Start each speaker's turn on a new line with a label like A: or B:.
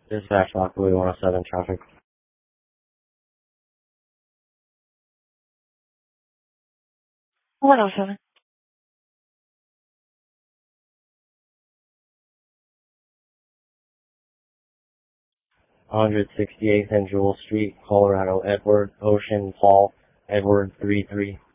A: Dispatch Lockwood 107 traffic.
B: 107.
A: 168th and Jewel Street, Colorado. Edward, Ocean, Paul, Edward 33.